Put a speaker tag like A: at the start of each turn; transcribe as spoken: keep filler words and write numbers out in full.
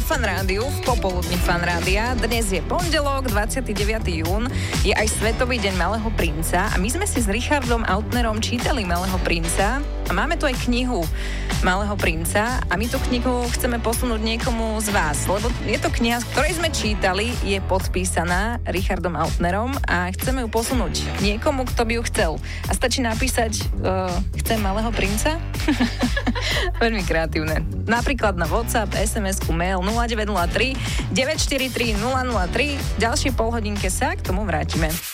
A: Fan Rádiu, v popoludní Fan Rádia. Dnes je pondelok, dvadsiateho deviateho júna, je aj Svetový deň Malého princa a my sme si s Richardom Autnerom čítali Malého princa a máme tu aj knihu Malého princa a my tú knihu chceme posunúť niekomu z vás, lebo je to kniha, z ktorej sme čítali, je podpísaná Richardom Autnerom a chceme ju posunúť niekomu, kto by ju chcel. A stačí napísať uh, chcem Malého princa? Veľmi kreatívne. Napríklad na WhatsApp, es em esku, mail nula deväť nula tri deväť štyri tri nula nula tri. Ďalšie polhodinke sa k tomu vrátime.